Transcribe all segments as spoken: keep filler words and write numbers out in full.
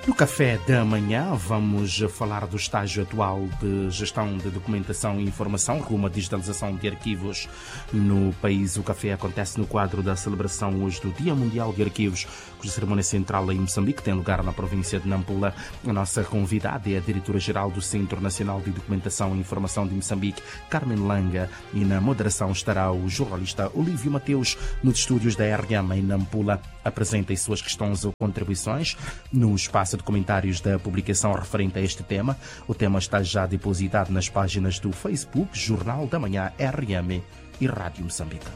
No café da manhã vamos falar do estágio atual de gestão de documentação e informação rumo à digitalização de arquivos no país. O café acontece no quadro da celebração hoje do Dia Mundial de Arquivos, cuja cerimônia central em Moçambique tem lugar na província de Nampula. A nossa convidada é a diretora-geral do Centro Nacional de Documentação e Informação de Moçambique, Carmen Langa, e na moderação estará o jornalista Olívio Mateus. Nos estúdios da R M em Nampula apresenta as suas questões ou contribuições no espaço de comentários da publicação referente a este tema. O tema está já depositado nas páginas do Facebook, Jornal da Manhã R M e Rádio Moçambique.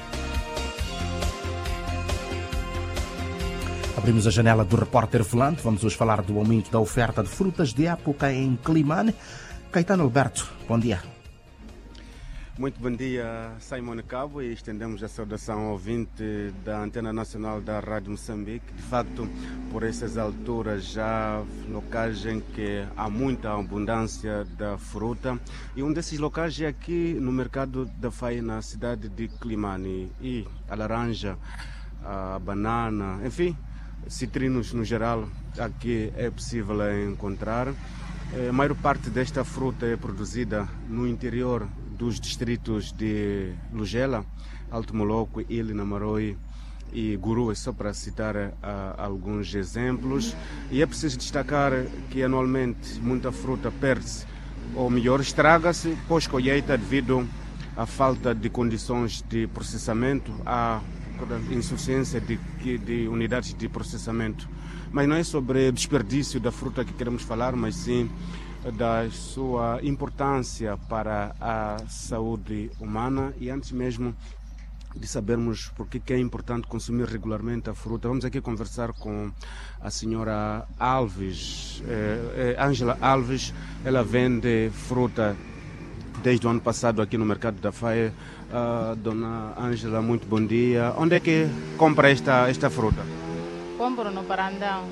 Abrimos a janela do Repórter Volante. Vamos hoje falar do aumento da oferta de frutas de época em Climane. Caetano Alberto, bom dia. Muito bom dia, Simon Cabo, e estendemos a saudação ao ouvinte da Antena Nacional da Rádio Moçambique. De facto, por essas alturas já locais em que há muita abundância da fruta, e um desses locais é aqui no mercado da Faia, na cidade de Climane. E a laranja, a banana, enfim, citrinos no geral, aqui é possível encontrar. A maior parte desta fruta é produzida no interior dos distritos de Lugela, Alto Moloco, Ilha, Namaroi e Guru, só para citar uh, alguns exemplos. E é preciso destacar que anualmente muita fruta perde-se, ou melhor, estraga-se pós-colheita devido à falta de condições de processamento, à insuficiência de, de unidades de processamento. Mas não é sobre desperdício da fruta que queremos falar, mas sim da sua importância para a saúde humana. E antes mesmo de sabermos por que é importante consumir regularmente a fruta, vamos aqui conversar com a senhora Alves, Ângela eh, Alves. Ela vende fruta desde o ano passado aqui no mercado da Faia. Uh, dona Ângela, muito bom dia. Onde é que compra esta, esta fruta? Compro no Parandão.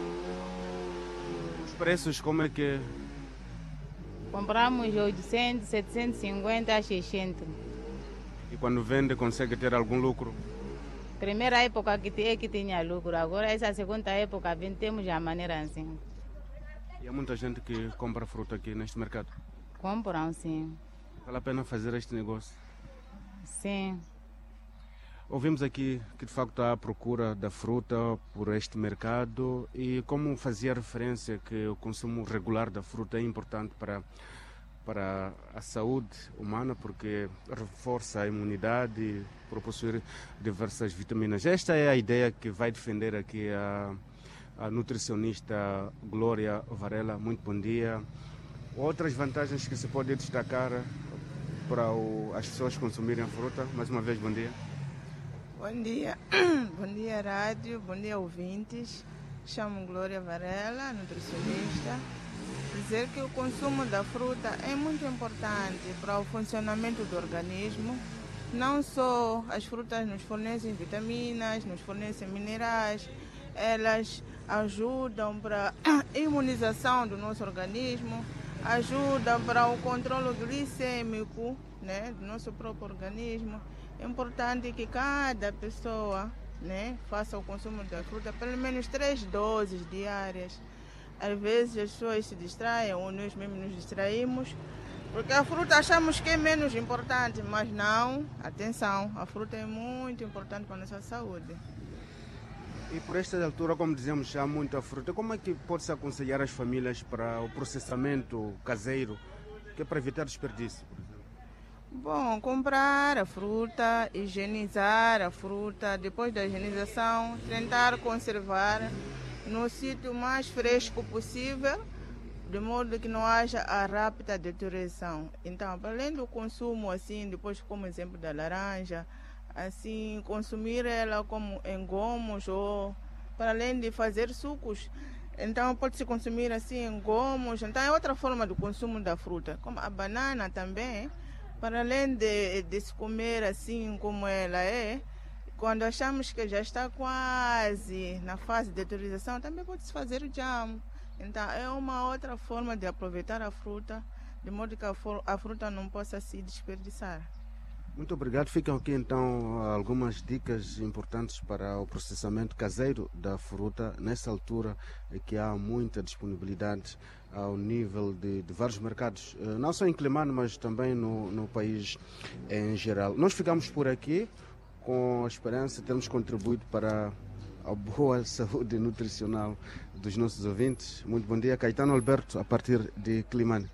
Os preços, como é que... Compramos oitocentos, setecentos e cinquenta a seiscentos. E quando vende, consegue ter algum lucro? Primeira época que é que tinha lucro, agora essa segunda época vendemos a maneira assim. E há muita gente que compra fruta aqui neste mercado? Compram, sim. Vale a pena fazer este negócio? Sim. Ouvimos aqui que de facto há a procura da fruta por este mercado, e como fazia referência que o consumo regular da fruta é importante para, para a saúde humana, porque reforça a imunidade por possuir diversas vitaminas. Esta é a ideia que vai defender aqui a, a nutricionista Glória Varela. Muito bom dia. Outras vantagens que se pode destacar para o, as pessoas consumirem a fruta? Mais uma vez, bom dia. Bom dia, bom dia rádio, bom dia ouvintes. Chamo Glória Varela, nutricionista. Dizer que o consumo da fruta é muito importante para o funcionamento do organismo. Não só as frutas nos fornecem vitaminas, nos fornecem minerais, elas ajudam para a imunização do nosso organismo, ajudam para o controle glicêmico, né, do nosso próprio organismo. É importante que cada pessoa, né, faça o consumo da fruta pelo menos três doses diárias. Às vezes as pessoas se distraem, ou nós mesmos nos distraímos, porque a fruta achamos que é menos importante, mas não. Atenção, a fruta é muito importante para a nossa saúde. E por esta altura, como dizemos, há muita fruta. Como é que pode-se aconselhar as famílias para o processamento caseiro, que é para evitar desperdício, por exemplo? Bom, comprar a fruta, higienizar a fruta, depois da higienização, tentar conservar no sítio mais fresco possível, de modo que não haja a rápida deterioração. Então, além do consumo, assim, depois como exemplo da laranja, assim, consumir ela como em gomos, ou para além de fazer sucos, então pode-se consumir assim em gomos. Então é outra forma do consumo da fruta, como a banana também. Para além de, de se comer assim como ela é, quando achamos que já está quase na fase de deterioração, também pode-se fazer o jam. Então é uma outra forma de aproveitar a fruta, de modo que a, a fruta não possa se desperdiçar. Muito obrigado. Ficam aqui então algumas dicas importantes para o processamento caseiro da fruta nessa altura que há muita disponibilidade ao nível de, de vários mercados, não só em Climane, mas também no, no país em geral. Nós ficamos por aqui com a esperança de termos contribuído para a boa saúde nutricional dos nossos ouvintes. Muito bom dia, Caetano Alberto, a partir de Climane.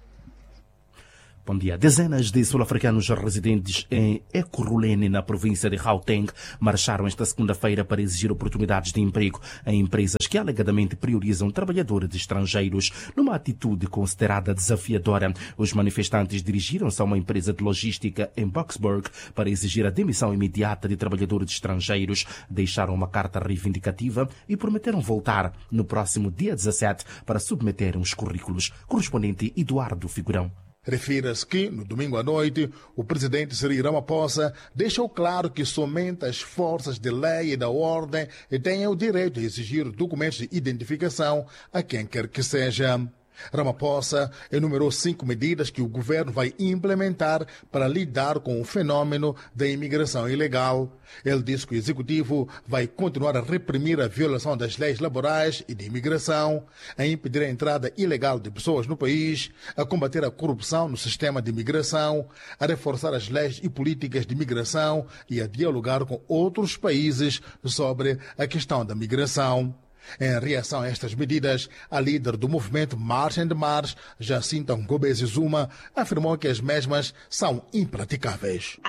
Bom dia. Dezenas de sul-africanos residentes em Ekurhuleni, na província de Gauteng, marcharam esta segunda-feira para exigir oportunidades de emprego em empresas que alegadamente priorizam trabalhadores estrangeiros. Numa atitude considerada desafiadora, os manifestantes dirigiram-se a uma empresa de logística em Boksburg para exigir a demissão imediata de trabalhadores estrangeiros. Deixaram uma carta reivindicativa e prometeram voltar no próximo dia dezassete para submeterem os currículos. Correspondente Eduardo Figurão. Refira-se que, no domingo à noite, o presidente Cyril Ramaphosa deixou claro que somente as forças de lei e da ordem têm o direito de exigir documentos de identificação a quem quer que seja. Ramaphosa enumerou cinco medidas que o governo vai implementar para lidar com o fenômeno da imigração ilegal. Ele disse que o executivo vai continuar a reprimir a violação das leis laborais e de imigração, a impedir a entrada ilegal de pessoas no país, a combater a corrupção no sistema de imigração, a reforçar as leis e políticas de imigração e a dialogar com outros países sobre a questão da migração. Em reação a estas medidas, a líder do movimento March and March, Jacinta Ngobese Zuma, afirmou que as mesmas são impraticáveis.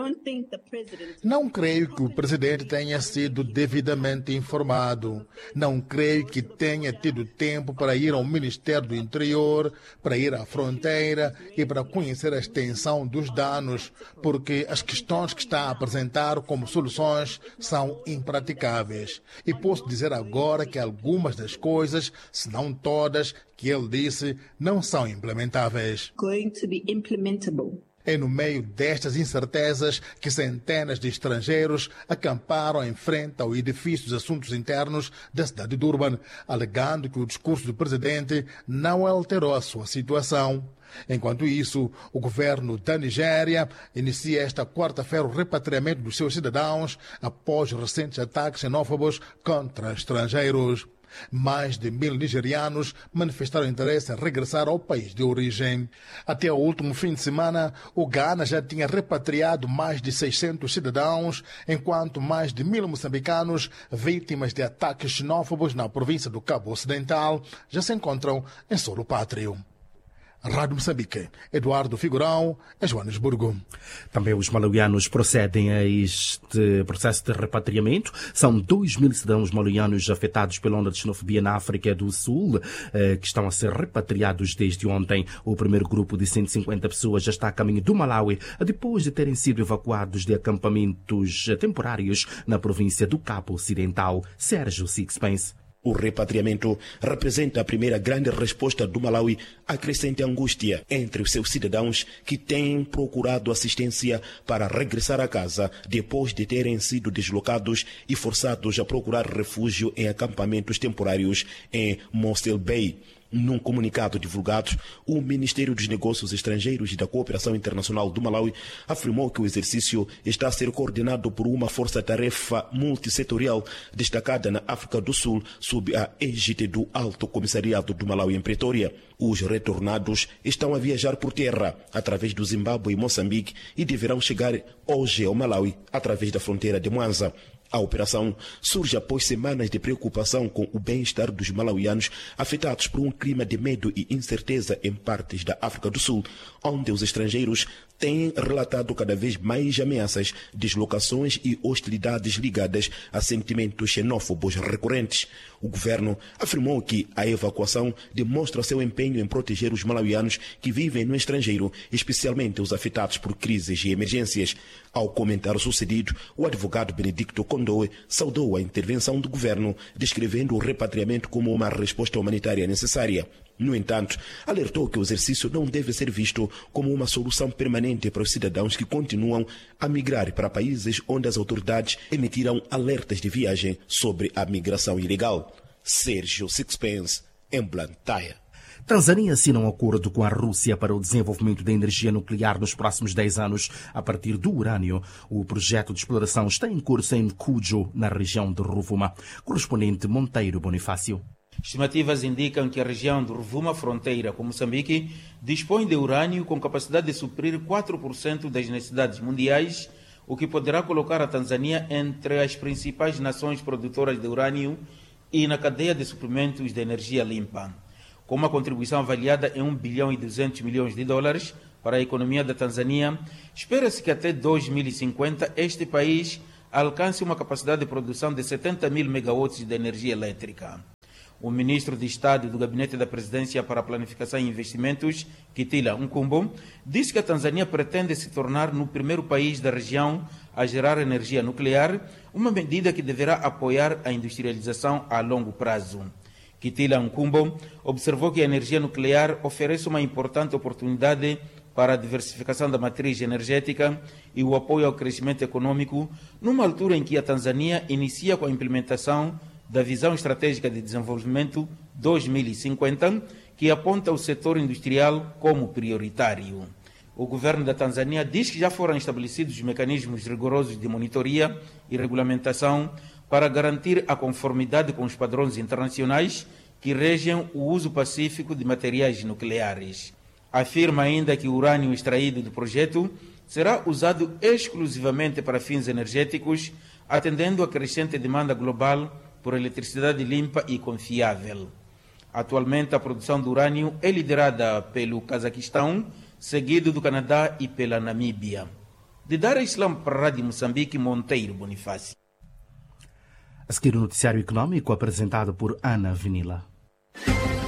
Não creio que o presidente tenha sido devidamente informado. Não creio que tenha tido tempo para ir ao Ministério do Interior, para ir à fronteira e para conhecer a extensão dos danos, porque as questões que está a apresentar como soluções são impraticáveis. E posso dizer agora que que algumas das coisas, se não todas, que ele disse, não são implementáveis. Going to be implementable. É no meio destas incertezas que centenas de estrangeiros acamparam em frente ao edifício dos assuntos internos da cidade de Durban, alegando que o discurso do presidente não alterou a sua situação. Enquanto isso, o governo da Nigéria inicia esta quarta-feira o repatriamento dos seus cidadãos após recentes ataques xenófobos contra estrangeiros. Mais de mil nigerianos manifestaram interesse em regressar ao país de origem. Até o último fim de semana, o Ghana já tinha repatriado mais de seiscentos cidadãos, enquanto mais de mil moçambicanos, vítimas de ataques xenófobos na província do Cabo Ocidental, já se encontram em solo pátrio. Rádio Moçambique, Eduardo Figurão, em Joanesburgo. Também os malauianos procedem a este processo de repatriamento. São dois mil cidadãos malauianos afetados pela onda de xenofobia na África do Sul, que estão a ser repatriados desde ontem. O primeiro grupo de cento e cinquenta pessoas já está a caminho do Malawi, depois de terem sido evacuados de acampamentos temporários na província do Cabo Ocidental. Sérgio Sixpence. O repatriamento representa a primeira grande resposta do Malawi à crescente angústia entre os seus cidadãos que têm procurado assistência para regressar a casa depois de terem sido deslocados e forçados a procurar refúgio em acampamentos temporários em Mossel Bay. Num comunicado divulgado, o Ministério dos Negócios Estrangeiros e da Cooperação Internacional do Malawi afirmou que o exercício está a ser coordenado por uma força-tarefa multissetorial destacada na África do Sul sob a égide do Alto Comissariado do Malawi em Pretória. Os retornados estão a viajar por terra através do Zimbábue e Moçambique e deverão chegar hoje ao Malawi através da fronteira de Mwanza. A operação surge após semanas de preocupação com o bem-estar dos malauianos afetados por um clima de medo e incerteza em partes da África do Sul, onde os estrangeiros têm relatado cada vez mais ameaças, deslocações e hostilidades ligadas a sentimentos xenófobos recorrentes. O governo afirmou que a evacuação demonstra seu empenho em proteger os malauianos que vivem no estrangeiro, especialmente os afetados por crises e emergências. Ao comentar o sucedido, o advogado Benedicto Kondoe saudou a intervenção do governo, descrevendo o repatriamento como uma resposta humanitária necessária. No entanto, alertou que o exercício não deve ser visto como uma solução permanente para os cidadãos que continuam a migrar para países onde as autoridades emitiram alertas de viagem sobre a migração ilegal. Sérgio Sixpence, em Blantyre. Tanzânia assina um acordo com a Rússia para o desenvolvimento da energia nuclear nos próximos dez anos a partir do urânio. O projeto de exploração está em curso em Cujo, na região de Rovuma. Correspondente Monteiro Bonifácio. Estimativas indicam que a região de Rovuma, fronteira com Moçambique, dispõe de urânio com capacidade de suprir quatro por cento das necessidades mundiais, o que poderá colocar a Tanzânia entre as principais nações produtoras de urânio e na cadeia de suprimentos de energia limpa. Com uma contribuição avaliada em um bilhão e duzentos milhões de dólares para a economia da Tanzânia, espera-se que até dois mil e cinquenta este país alcance uma capacidade de produção de setenta mil megawatts de energia elétrica. O ministro de Estado do Gabinete da Presidência para a Planificação e Investimentos, Kitila Nkumbo, disse que a Tanzânia pretende se tornar no primeiro país da região a gerar energia nuclear, uma medida que deverá apoiar a industrialização a longo prazo. Kitila Nkumbo observou que a energia nuclear oferece uma importante oportunidade para a diversificação da matriz energética e o apoio ao crescimento econômico, numa altura em que a Tanzânia inicia com a implementação da Visão Estratégica de Desenvolvimento dois mil e cinquenta, que aponta o setor industrial como prioritário. O governo da Tanzânia diz que já foram estabelecidos mecanismos rigorosos de monitoria e regulamentação para garantir a conformidade com os padrões internacionais que regem o uso pacífico de materiais nucleares. Afirma ainda que o urânio extraído do projeto será usado exclusivamente para fins energéticos, atendendo à crescente demanda global por eletricidade limpa e confiável. Atualmente, a produção de urânio é liderada pelo Cazaquistão, seguido do Canadá e pela Namíbia. De Dar Islam para a Rádio Moçambique, Monteiro Bonifácio. A seguir o noticiário econômico apresentado por Ana Vinila.